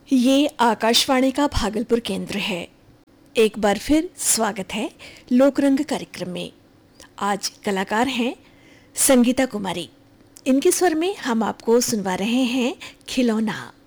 ये आकाशवाणी का भागलपुर केंद्र है। एक बार फिर स्वागत है लोकरंग कार्यक्रम में। आज कलाकार हैं संगीता कुमारी। इनके स्वर में हम आपको सुनवा रहे हैं खिलौना।